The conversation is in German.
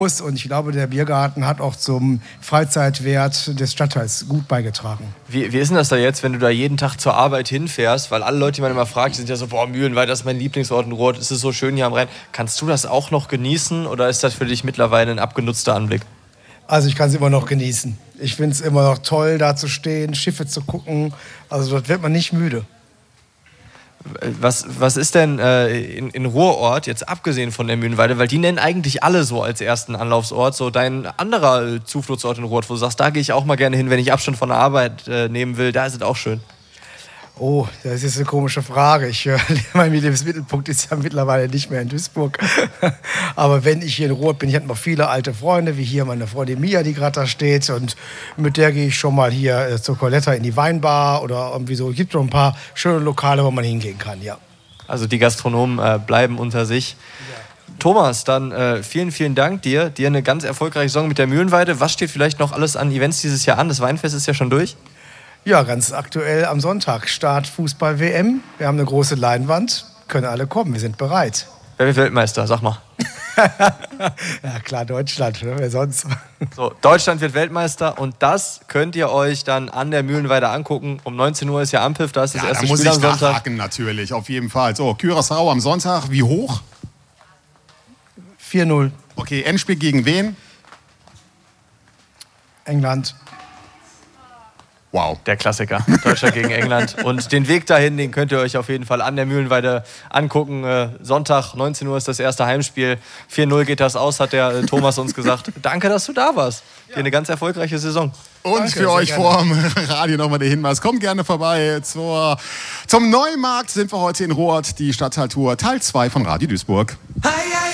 Und ich glaube, der Biergarten hat auch zum Freizeitwert des Stadtteils gut beigetragen. Wie ist denn das da jetzt, wenn du da jeden Tag zur Arbeit hinfährst? Weil alle Leute, die man immer fragt, sind ja so, boah, Mühlenweide, das ist mein Lieblingsort in Ruhrort, ist es so schön hier am Rhein. Kannst du das auch noch genießen oder ist das für dich mittlerweile ein abgenutzter Anblick? Also ich kann es immer noch genießen. Ich finde es immer noch toll, da zu stehen, Schiffe zu gucken. Also dort wird man nicht müde. Was ist denn in Ruhrort, jetzt abgesehen von der Mühlenweide, weil die nennen eigentlich alle so als ersten Anlaufsort, so dein anderer Zufluchtsort in Ruhrort, wo du sagst, da gehe ich auch mal gerne hin, wenn ich Abstand von der Arbeit nehmen will, da ist es auch schön. Oh, das ist eine komische Frage. Mein Lebensmittelpunkt ist ja mittlerweile nicht mehr in Duisburg. Aber wenn ich hier in Ruhrort bin, ich habe noch viele alte Freunde, wie hier meine Freundin Mia, die gerade da steht. Und mit der gehe ich schon mal hier zur Coletta in die Weinbar oder irgendwie so. Es gibt schon ein paar schöne Lokale, wo man hingehen kann, ja. Also die Gastronomen bleiben unter sich. Ja. Thomas, dann vielen, vielen Dank dir. Dir eine ganz erfolgreiche Saison mit der Mühlenweide. Was steht vielleicht noch alles an Events dieses Jahr an? Das Weinfest ist ja schon durch. Ja, ganz aktuell am Sonntag Start Fußball-WM. Wir haben eine große Leinwand, können alle kommen, wir sind bereit. Wer wird Weltmeister? Sag mal. Ja klar, Deutschland, ne? Wer sonst? So, Deutschland wird Weltmeister und das könnt ihr euch dann an der Mühlenweide angucken. Um 19 Uhr ist ja Anpfiff, da ist das erste Spiel am Sonntag. Da muss ich nachhaken natürlich, auf jeden Fall. So, Curaçao am Sonntag, wie hoch? 4-0. Okay, Endspiel gegen wen? England. Wow. Der Klassiker, Deutschland gegen England. Und den Weg dahin, den könnt ihr euch auf jeden Fall an der Mühlenweide angucken. Sonntag, 19 Uhr ist das erste Heimspiel. 4-0 geht das aus, hat der Thomas uns gesagt. Danke, dass du da warst. Dir eine ganz erfolgreiche Saison. Und danke, für euch vorm Radio nochmal der Hinweis. Kommt gerne vorbei zum Neumarkt. Sind wir heute in Ruhrort, die Stadtteiltour Teil 2 von Radio Duisburg.